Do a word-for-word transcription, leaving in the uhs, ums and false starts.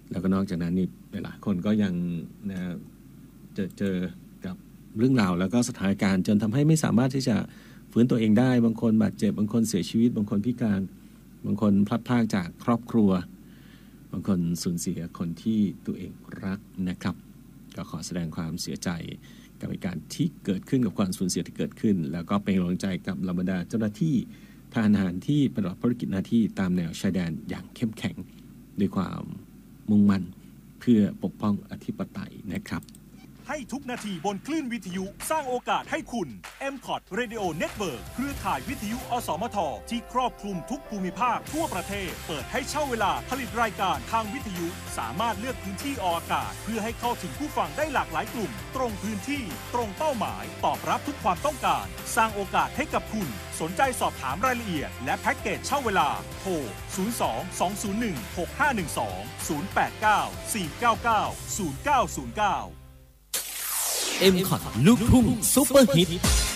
แล้วก็นอกจากนั้นนี่หลายคนก็ยังนะเจอเจอกับเรื่องราวแล้วก็สถานการณ์จนทำให้ไม่สามารถที่จะฟื้นตัวเองได้บางคนบาดเจ็บบางคนเสียชีวิตบางคนพิการบางคนพลัดพรากจากครอบครัวบางคนสูญเสียคนที่ตัวเองรักนะครับก็ขอแสดงความเสียใจกับเหตุการณ์ที่เกิดขึ้นกับความสูญเสียที่เกิดขึ้นแล้วก็เป็นกำลังใจกับเหล่าบรรดาเจ้าหน้าที่ทหารที่ปฏิบัติภารกิจหน้าที่ตามแนวชายแดนอย่างเข้มแข็งด้วยความมุ่งมั่นเพื่อปกป้องอธิปไตยนะครับให้ทุกนาทีบนคลื่นวิทยุสร้างโอกาสให้คุณ เอ็ม คอท Radio Network เครือข่ายวิทยุอสมทที่ครอบคลุมทุกภูมิภาคทั่วประเทศเปิดให้เช่าเวลาผลิตรายการทางวิทยุสามารถเลือกพื้นที่ออกอากาศเพื่อให้เข้าถึงผู้ฟังได้หลากหลายกลุ่มตรงพื้นที่ตรงเป้าหมายตอบรับทุกความต้องการสร้างโอกาสให้กับคุณสนใจสอบถามรายละเอียดและแพ็กเกจเช่าเวลาโทรศูนย์ สอง สอง ศูนย์ หนึ่ง หก ห้า หนึ่ง สอง ศูนย์ แปด เก้า สี่ เก้า เก้า ศูนย์ เก้า ศูนย์ เก้าเอ็ม คอท ลูกทุ่งซุปเปอร์ฮิต